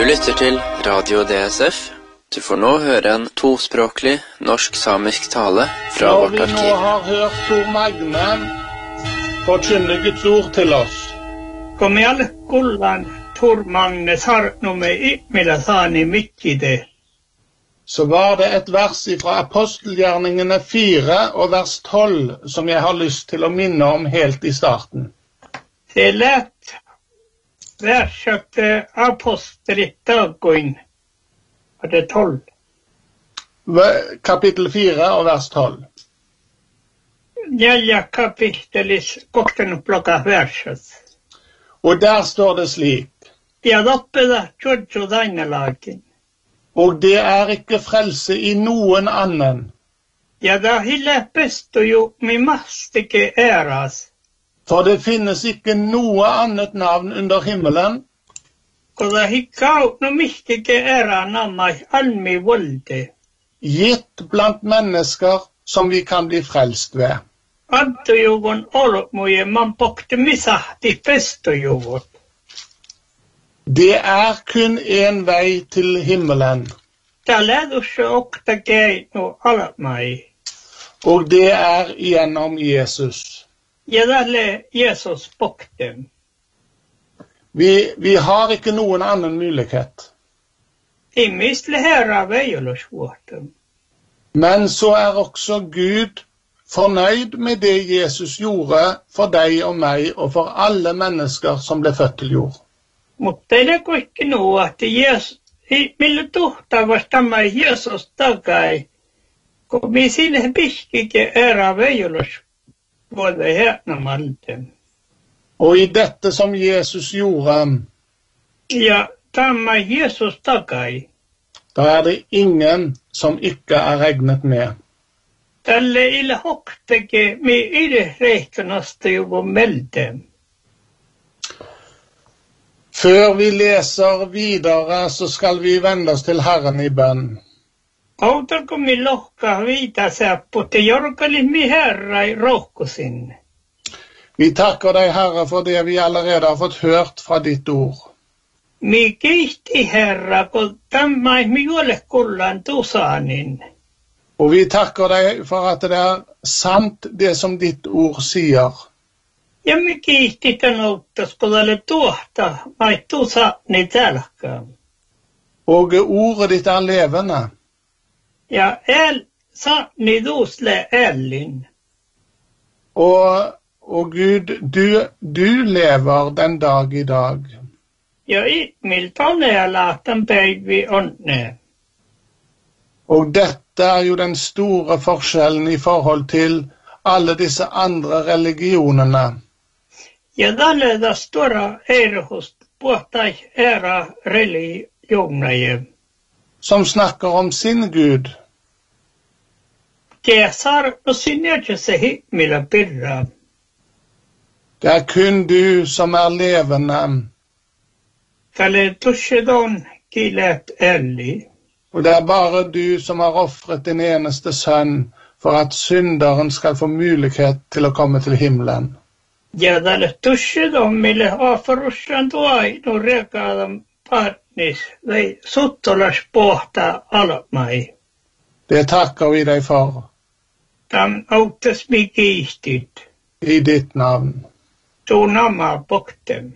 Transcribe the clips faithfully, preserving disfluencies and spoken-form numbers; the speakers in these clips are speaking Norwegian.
Du lytter til Radio D S F. Du får nå høre en tospråklig norsk-samisk tale fra vårt arkiv. Når vi nå har hørt Tor Magne forkynne Guds ord til oss, Kom i alle kullan Tor Magne sarnomme imilasani mikkide. så var det et vers fra Apostelgjerningene fire og vers tolv som jeg har lyst til å minne om helt i starten. Det lät verset apostelit dagoin. Var det tolv? Kapittel fire og vers tolv. Neljä kapittelis kokten plocka verset. Og der står det slik: Ja loppeda tjodjo dainalakin. Og det er ikke frelse i noen annen, Ja da hille pesto jo mi mastike eras. for det finnes ikke noe annet navn under himmelen, Koda hikkau no mistike era namai almi volde. gitt blant mennesker som vi kan bli frelst ved. Anto jugon olmoje man pokte misahti pesto jugot. Det er kun en vei til himmelen, Täällä edussa okta keino alamai. og det er gjennom Jesus. Ja tälle Jesus poktem. Vi, vi har ikke noen annen mulighet. Ihmisle herra veiolosvuotem. Men så er også Gud fornøyd med det Jesus gjorde for deg og meg og for alle mennesker som ble født til jord. Mutta ei ne kaikki nuo, että Jeesus, millä tuhtaa vastaamme Jeesus takai. Kun me sinne piskike era veijolos vuoden hernamalten. Og i dette som Jesus gjorde, Ja tämä Jeesus takai. da er det ingen som ikke er regnet med. Tälle ille hokteke me ide reihtonasta juvo meldem. Før vi leser videre, så skal vi vende oss til Herren i bønn. Autarko mi lohka viita säppu, te jorkalit mi herra i rohkusin. Vi takker deg, Herre, for det vi allerede har fått hørt fra ditt ord. Mi kiitti herra, kun tämä mi juole kullan tusanin. Og vi takker deg for at det er sant det som ditt ord sier. Ja mi kiitti tänuttas, kun tälle tuohta mai tusani tälkään. Og ordet ditt er levende. Ja el saani tuusle ellin. Og, og Gud, du, du lever den dag i dag. Ja ihmiltä onealaatan päivi onne. Og dette er jo den store forskjellen i forhold til alle disse andre religionene. Ja tälle da stora eirohust puhtai era religionaje. Som snakker om sin Gud. Kesar no sinne se himmelä pirra. Det er kun du som er levende. Tälle tusjedon kilet elli. Og det er bare du som har offret din eneste sønn for at synderen skal få mulighet til å komme til himmelen. Ja tälle tusjedon mille afarussan tuai no rekaadam partnis vei suttolas pohta alamai. Det takker vi deg for Tam autas mi kiistit. i ditt navn. Tu nama poktem.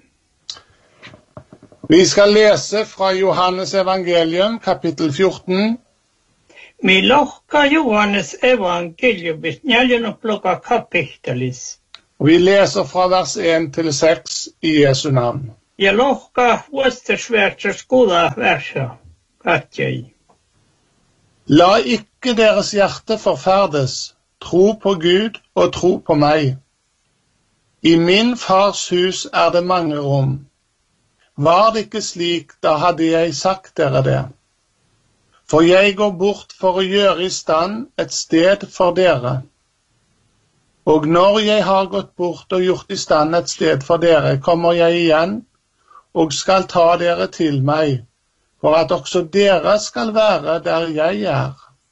Vi skal lese fra Johannes evangelium, kapittel fjorten, Mi lohka Johannes evangeliumist njäljen plocka kapittelis. og vi leser fra vers en til seks i Jesu navn. Ja lohka vuostasvertsa skuda versa. Katjei. La ikke deres hjerte forferdes, tro på Gud og tro på meg. I min fars hus er det mange rom. Var det ikke slik, da hadde jeg sagt dere det. For jeg går bort for å gjøre i stand et sted for dere. Og når jeg har gått bort og gjort i stand et sted for dere, kommer jeg igjen og skal ta dere til meg, for at også dere skal være der jeg er.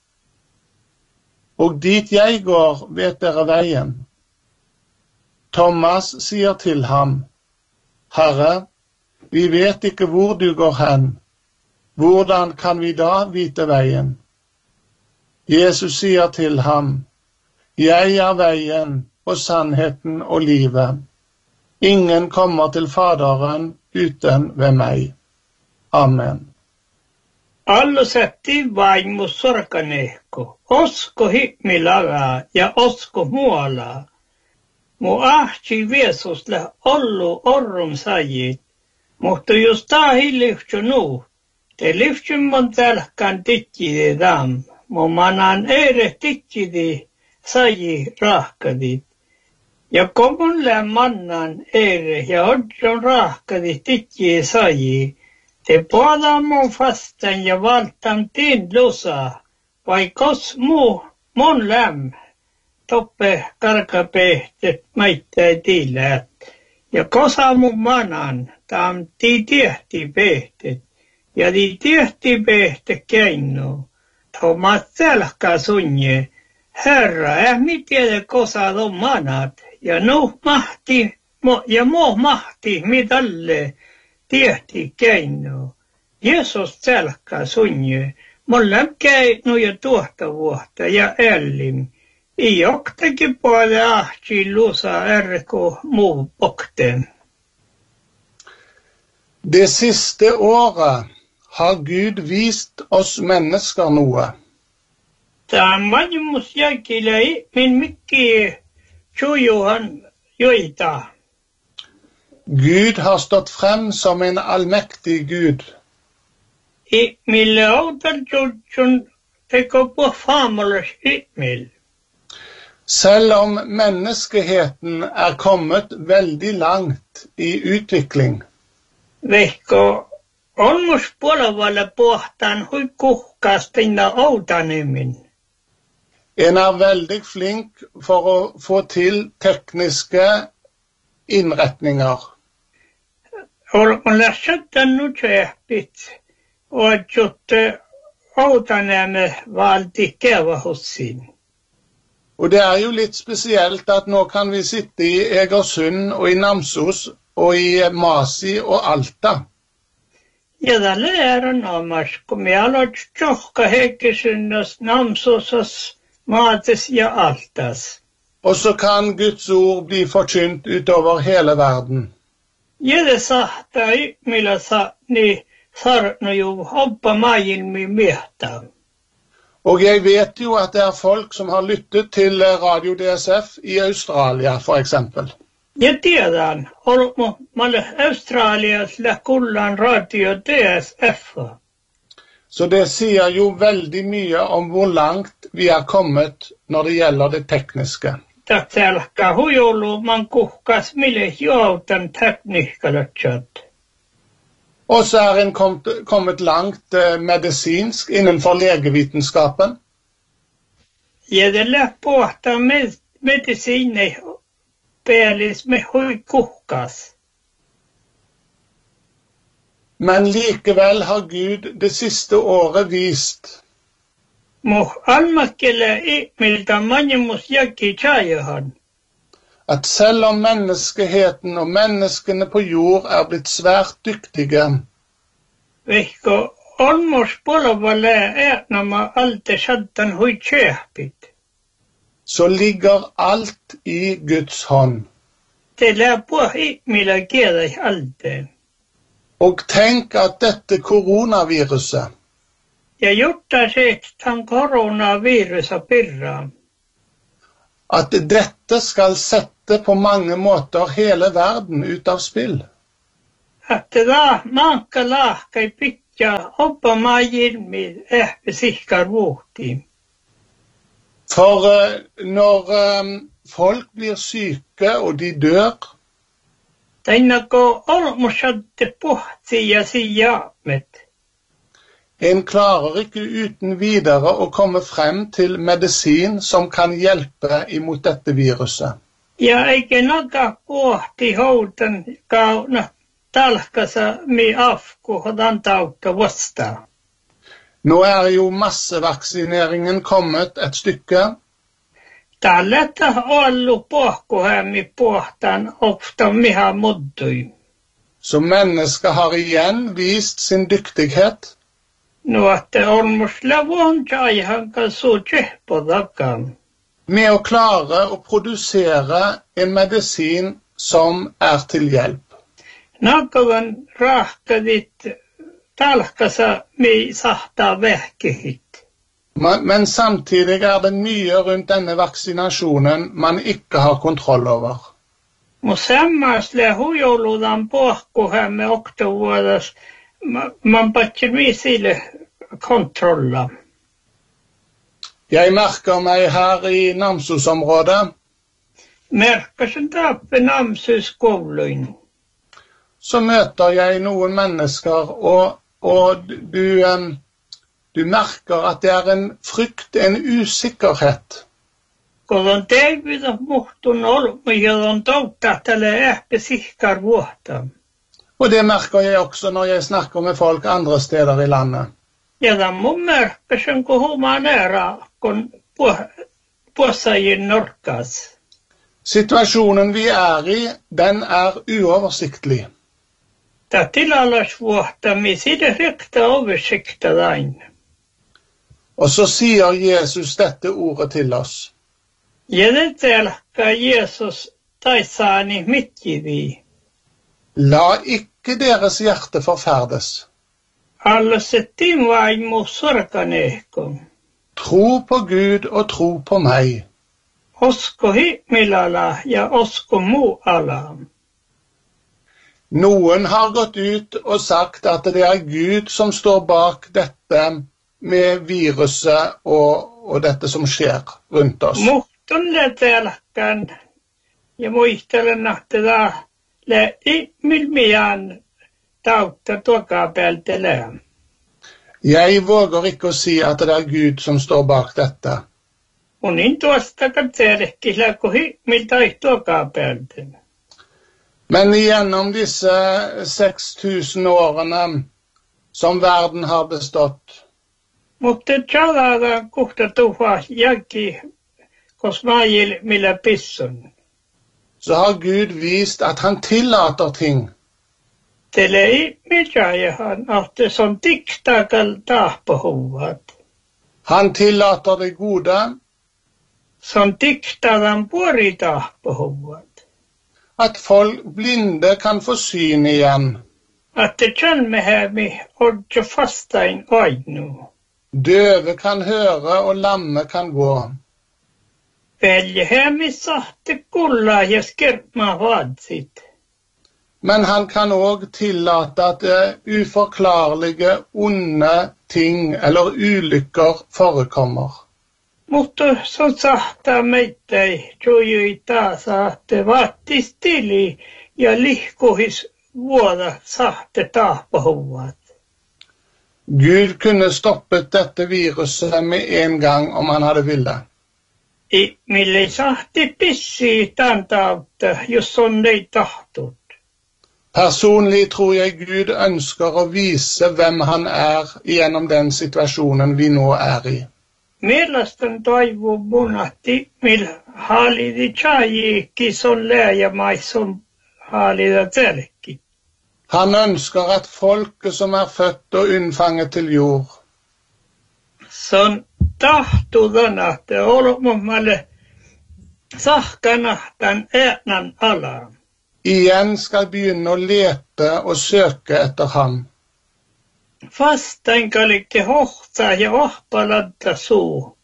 Og dit jeg går, vet dere veien. Thomas sier til ham, Herre, vi vet ikke hvor du går hen, hvordan kan vi da vite veien? Jesus sier til ham, jeg er veien og sannheten og livet. Ingen kommer til Faderen uten ved meg. Amen. Alla sätti vaimo sorkanehko, osko himmilaga ja osko muualla. Mu ahti Jeesusle ollu orrum sajit, mutta jos tahi lyhtsy nu, te lyhtsymon tälkän tikkidi dam, mu manan ere tikkidi saji rahkadit. Ja komunle mannan ere ja odjon rahkadi tikkidi saji, te puolamo fastan ja valtam tin lusa, vaikos muu mon läm, toppe karkapehtet maittai tiilät. Ja kosa mun manan, tam ti tiehti pehtet, ja ti tiehti pehtet keinu. Tomat selkä sunje, herra, eh mi tiedä kosa ton manat, ja nu mahti, mo, ja mo mahti mitalle, tiehti keinu. Jeesus selkä sunje, mulla keinu ja tuohta vuotta ja ellim. I joktakin puolelle ahti lusa erko muu bokten. Det siste året har Gud vist oss mennesker noe. Tämä mus jäkilei min mikki tjujuhan joita. Gud har stått frem som en allmektig Gud. I mille autarjutsun teko på famulas ytmil. Selv om menneskeheten er kommet veldig langt i utvikling, Vehko onmus puolella pohtaan hui kuhkaastinna outanimin. en er veldig flink for å få til tekniske innretninger. On lässätän nu tjäpit och jutte outanämme valti kevahussin. Og det er jo litt spesielt at nå kan vi sitte i Egersund og i Namsos og i Masi og Alta. Ja da lärän omas, kun me aloit tjohka Heikkisunnas, Namsosas, Maates ja Altas. Og så kan Guds ord bli forkynt utover hele verden. Ja det sahta millä sa ni sarno ju hoppa maailmi miehtä. Og jeg vet jo at det er folk som har lyttet til Radio D S F i Australia, for eksempel. Ja tiedän, olmo malle Australiasle kullan radio D S F. Så det sier jo veldig mye om hvor langt vi er kommet når det gjelder det tekniske. Tatselka hujulu man kuhkas mille joutan tekniskalutsat. Og så er en kommet, kommet langt eh, medisinsk innenfor legevitenskapen. Ja det lär pohta med medicine pelis med hui kuhkas. Men likevel har Gud det siste året vist Mo almakele ikmilta manjumus jaki chajahan. at selv om menneskeheten og menneskene på jord er blitt svært dyktige, Vehko olmos polovale äänama alte sattan hui tjäpit. så ligger alt i Guds hånd. Te lää puh ikmila kiedai alte. Og tenk at dette koronaviruset, Ja jotta se tan koronavirusa pirra. at dette skal sette på mange måter hele verden ut av spill. Att da manka lahka i pitja hoppa maajilmi ehpe sikkar vuhti. For eh, når eh, folk blir syke og de dør, Tainako olmusatte pohti ja sijaamet. en klarer ikke uten videre å komme frem til medisin som kan hjelpe imot dette viruset. Ja eikä naga pohti houtan kauna talkasa mi afku hodan tautta vasta. Nå er jo massevaksineringen kommet et stykke, Tälletta ollu pohkuhämmi pohtan ofta miha muddui. så mennesker har igjen vist sin dyktighet. No, että olmos lavon tjai hankan så på dagen. Med å klare å produsere en medisin som er til hjelp. Nakavan rahkadit talkasa mi sahta vähkehit. Men, men samtidig er det mye rundt denne vaksinasjonen man ikke har kontroll over. Musammas le hujouludan pohkuhämme oktovuodas man patsin viisille kontrolla. Jeg merker meg her i Namsos-området. Merkasen tappe Namsos-skovløyn. Så møter jeg noen mennesker, og, og du, du merker at det er en frykt, en usikkerhet. Kun on teivitä muhtun olmu, jolloin touttahtele ehpe sihkar vuotta. Og det merker jeg også når jeg snakker med folk andre steder i landet. Ja, det mun merkasen, kun humaan ära, kun puossajin norkas. Situasjonen vi er i, den er uoversiktlig. Tämä tilallasvuotta, mi side rikta oversikta dain. Og så sier Jesus dette ordet til oss. Ja, det telkka Jesus taisaani mitjivi. La ikke deres hjerte forferdes. Alla settin vaimu sorkanehkon. Tro på Gud og tro på meg. Osko himmilala ja osko muuala. Noen har gått ut og sagt at det er Gud som står bak dette med viruset og, og dette som skjer rundt oss. Muhtunne telkkan ja muistelen että le imilmian tautta tuokapeltele. Jeg våger ikke å si at det er Gud som står bak dette. Unin tuosta katselehkillä kun himmiltai tuokapeltele. Men gjennom disse seks tusen årene som verden har bestått, mutta tjalada kohta tuha jälki kosmajil millä pisson. så har Gud vist at han tillater ting. Tele ei mitään, että se on tiktakal tahpahuvat. Han tillater det gode, Se on tiktadan puori tahpahuvat. at folk blinde kan få syn igjen. Että tjänmehämi odjo fastain ainu. Døve kan høre og lamme kan gå. Väljehämi sahte kulla ja skerpma vadsit. Men han kan også tillate at det uforklarlige, onde ting eller ulykker forekommer. Mutta se on sahtaa meittäi jojui taas, että vaattis tili ja lihkuhis vuoda sahte tahpahuvat. Gud kunne stoppet dette viruset med en gang om han hadde ville. I mille sahti pissi tämän tautta, jos on ei tahtut. Personlig tror jeg Gud ønsker å vise hvem han er gjennom den situasjonen vi nå er i. Mielestäni toivoo munahti, millä haalidi tjajikki son läjämais on haalida telkki. Han ønsker at folket som er født og unnfanget til jord, Se on tahtuudan, että olemalle sahkanahtan äänan alaan. igjen skal begynne å lete og søke etter ham. Vastaan kallikke hohtaa ja ohpaladda suu.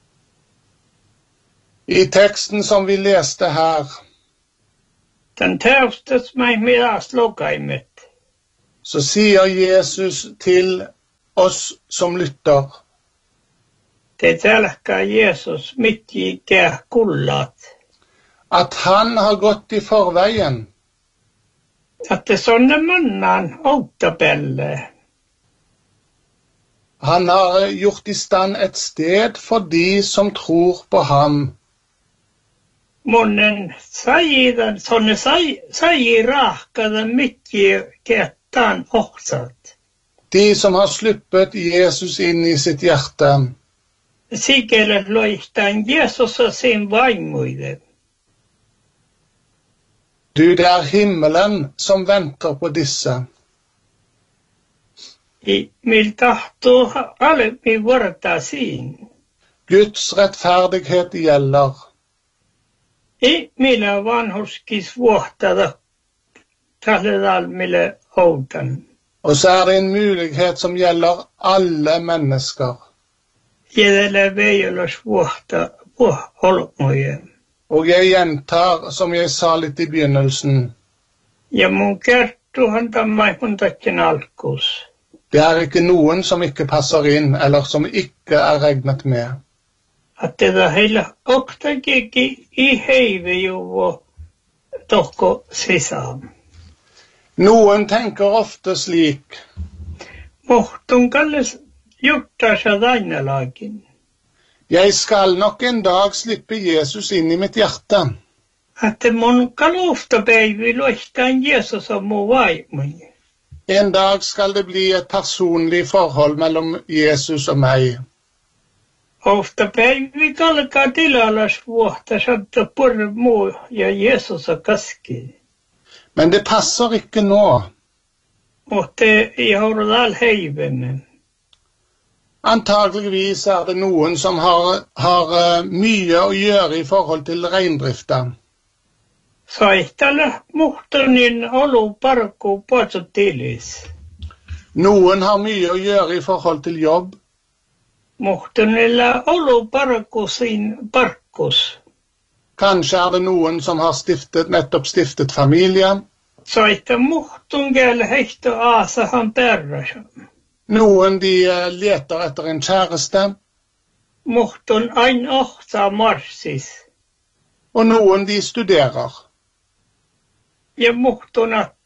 I teksten som vi leste her, Tän täystös mai midas lokaimet. så sier Jesus til oss som lytter, Te tälkää Jeesus mitji kää kullat. at han har gått i forveien. Että sonne mannan outtapelle. Han har gjort i stand et sted for de som tror på ham. Monen sajidan, sonne sai, saji rahkadan mitji kettan ohtsat. De som har sluppet Jesus inn i sitt hjerte. Sikelle loihtaan Jeesus on sin vaimuiden. Du, det er himmelen som venter på disse. I mil tahto alle mi varta sin. Guds rettferdighet gjelder. I millä vanhuskis vuohtada talledal mille outan. Og så er det en mulighet som gjelder alle mennesker. Jedellä veijolas vuohta vuoholmoje. Og jeg gjentar, som jeg sa litt i begynnelsen, Ja mun kerttuhan tammai mun takken alkus. det er ikke noen som ikke passer inn, eller som ikke er regnet med. Att det heillä oktakikin i heivejuvo tokko sisään. Noen tenker ofte slik, Mohtun kalles juttansa dainalakin. jeg skal nok en dag slippe Jesus inn i mitt hjerte. Att mun kalufta päivi loistaan Jeesus on mun vaimoni. En dag skal det bli et personlig forhold mellom Jesus og meg. Ofta päivi kalkaa tilalas vuotta saattaa purre muu ja Jeesus on kaski. Men det passer ikke nå. Mutta i haudal heivenen. Antageligvis er det noen som har, har uh, mye å gjøre i forhold til reindrifta. Saihtala muhtonin olu parkku potsutilis. Noen har mye å gjøre i forhold til jobb. Muhtonilla olu parkku sin parkkus. Kanskje er det noen som har stiftet, nettopp stiftet familie. Saita muhtun gäl heihto aasa han perrasa. Noen de uh, leter etter en kjæreste. Muhtun ain ohta marsis. Og noen de studerer. Ja muhtun at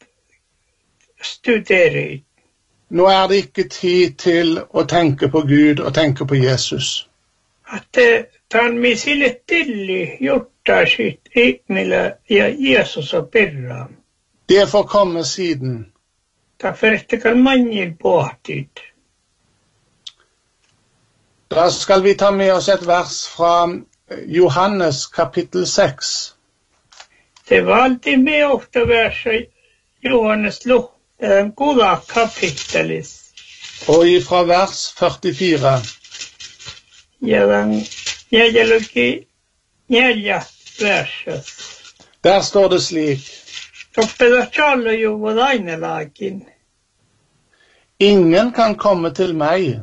studerit. Nå er det ikke tid til å tenke på Gud og tenke på Jesus. Att tan mi sille tilli juttaa sit ihmillä ja Jeesus on perra. Det får komme siden. Ta fertekal manjil pohtit. Da skal vi ta med oss et vers fra Johannes kapittel seks. Det var alltid med ofta versa Johannes luh, den goda kapittelis. Og ifra vers førtifire. Ja den jäljälki neljä versas. Der står det slik. Toppeda tjalle jo vad ainelakin. Ingen kan komme til meg.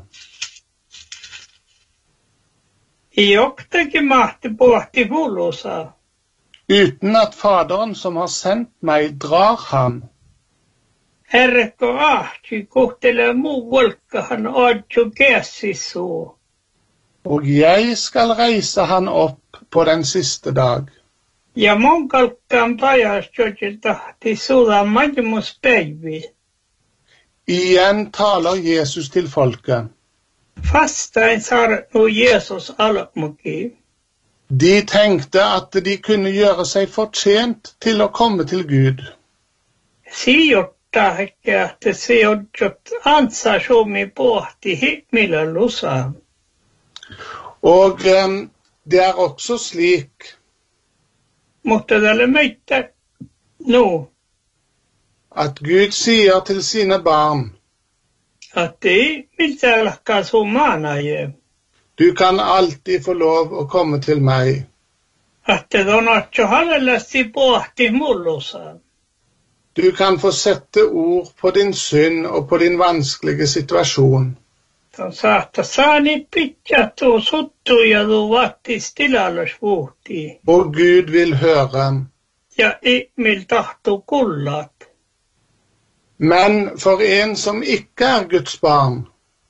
I oktakin mahti pohti hulosa. Uten at Faderen som har sendt meg drar ham. Herrekko ahti kohtelee muu volkkahan adjo käsisu. Og jeg skal reise han opp på den siste dag. Ja mun kalkkaan pajas jodje tahti suda majmus päivi. Igjen taler Jesus til folket. Fastain sar nu Jesus almuki. De tenkte at de kunne gjøre seg fortjent til å komme til Gud. Sijotta ikke at det sijodjot ansa som i pohti himmillä lusa. Og um, det er også slik Mutta tälle meitä nu, at Gud sier til sine barn, att det ei mitään lakkaa sun maanaje. du kan alltid få lov å komme til meg. Att det on atjo halellasti pohti mullusa. Du kan få sette ord på din synd og på din vanskelige situasjon. Ton saattaa saani pitkä tuo suttu ja tuo vattis tilallas vuhti. Og Gud vil høre. Ja ihmil tahtuu kullat. Men for en som ikke er Guds barn,